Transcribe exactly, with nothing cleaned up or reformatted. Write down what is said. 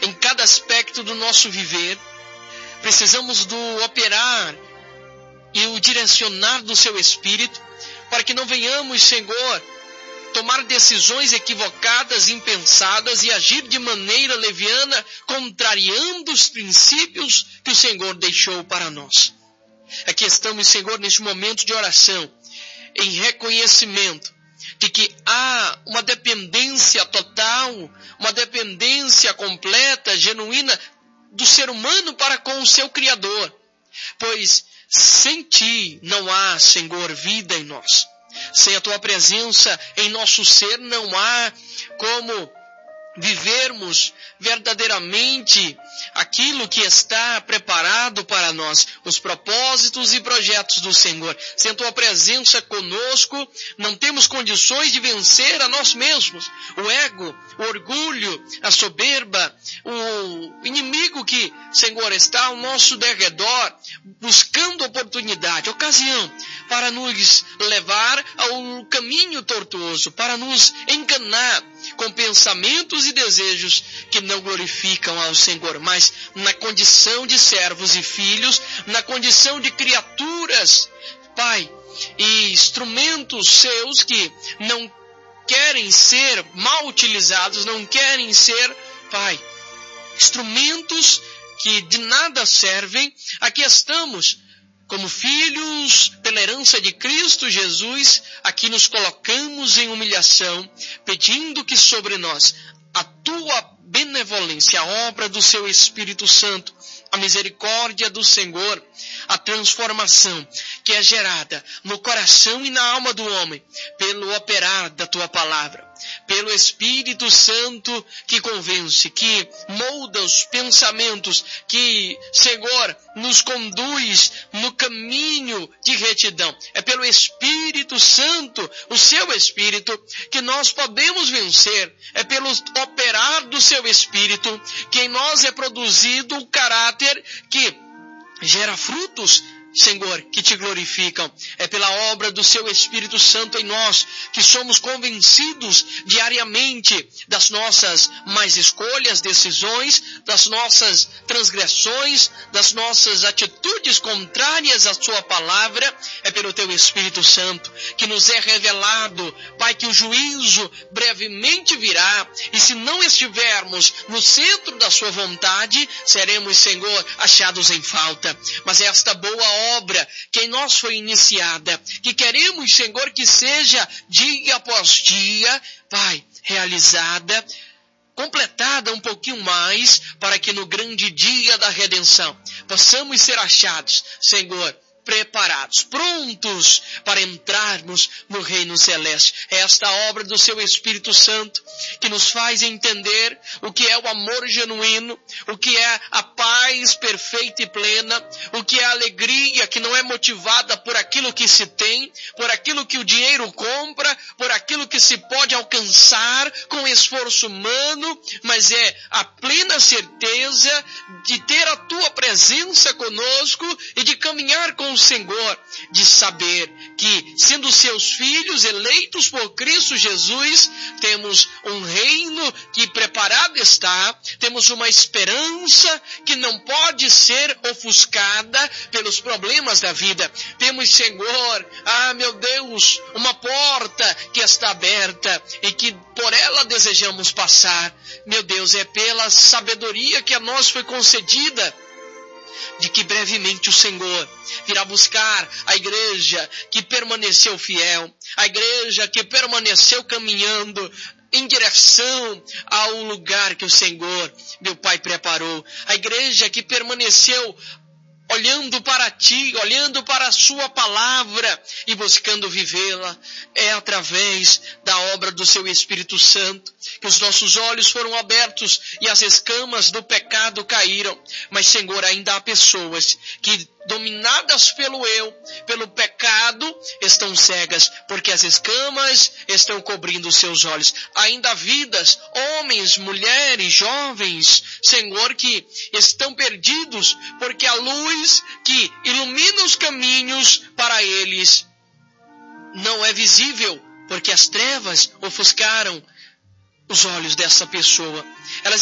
em cada aspecto do nosso viver. Precisamos do operar e o direcionar do seu Espírito, para que não venhamos, Senhor, tomar decisões equivocadas, impensadas e agir de maneira leviana, contrariando os princípios que o Senhor deixou para nós. Aqui estamos, Senhor, neste momento de oração, em reconhecimento de que há uma dependência total, uma dependência completa, genuína do ser humano para com o seu Criador. Pois sem Ti não há, Senhor, vida em nós. Sem a Tua presença em nosso ser não há como vivermos verdadeiramente aquilo que está preparado para nós, os propósitos e projetos do Senhor. Sem a Tua presença conosco, não temos condições de vencer a nós mesmos. O ego, o orgulho, a soberba, o inimigo que, Senhor, está ao nosso derredor, buscando oportunidade, ocasião, para nos levar ao caminho tortuoso, para nos enganar com pensamentos e desejos que não glorificam ao Senhor, mas na condição de servos e filhos, na condição de criaturas, Pai, e instrumentos seus que não querem ser mal utilizados, não querem ser, Pai, instrumentos que de nada servem. Aqui estamos, como filhos, pela herança de Cristo Jesus, aqui nos colocamos em humilhação, pedindo que sobre nós a Tua benevolência, a obra do Seu Espírito Santo, a misericórdia do Senhor, a transformação que é gerada no coração e na alma do homem, pelo operar da Tua palavra, pelo Espírito Santo que convence, que molda os pensamentos, que, Senhor, nos conduz no caminho de retidão. É pelo Espírito Santo, o Seu Espírito, que nós podemos vencer. É pelo operar do Seu Espírito que em nós é produzido o caráter que gera frutos, Senhor, que Te glorificam. É pela obra do Seu Espírito Santo em nós que somos convencidos diariamente das nossas más escolhas, decisões, das nossas transgressões, das nossas atitudes contrárias à Sua palavra. É pelo Teu Espírito Santo que nos é revelado, Pai, que o juízo brevemente virá, e se não estivermos no centro da Sua vontade, seremos, Senhor, achados em falta. Mas esta boa obra que em nós foi iniciada, que queremos, Senhor, que seja dia após dia, Pai, realizada, completada um pouquinho mais, para que no grande dia da redenção possamos ser achados, Senhor, preparados, prontos para entrarmos no reino celeste. É esta obra do Seu Espírito Santo que nos faz entender o que é o amor genuíno, o que é a paz perfeita e plena, o que é a alegria que não é motivada por aquilo que se tem, por aquilo que o dinheiro compra, por aquilo que se pode alcançar com esforço humano, mas é a plena certeza de ter a Tua presença conosco e de caminhar com o Senhor, de saber que, sendo Seus filhos eleitos por Cristo Jesus, temos um reino que preparado está, temos uma esperança que não pode ser ofuscada pelos problemas da vida. Temos, Senhor, ah, meu Deus, uma porta que está aberta e que por ela desejamos passar. Meu Deus, é pela sabedoria que a nós foi concedida, de que brevemente o Senhor virá buscar a igreja que permaneceu fiel, a igreja que permaneceu caminhando em direção ao lugar que o Senhor, meu Pai, preparou, a igreja que permaneceu olhando para Ti, olhando para a Sua palavra e buscando vivê-la. É através da obra do Seu Espírito Santo que os nossos olhos foram abertos e as escamas do pecado caíram. Mas, Senhor, ainda há pessoas que, dominadas pelo eu, pelo pecado, estão cegas, porque as escamas estão cobrindo os seus olhos. Ainda há vidas, homens, mulheres, jovens, Senhor, que estão perdidos, porque a luz que ilumina os caminhos para eles não é visível, porque as trevas ofuscaram os olhos dessa pessoa. Elas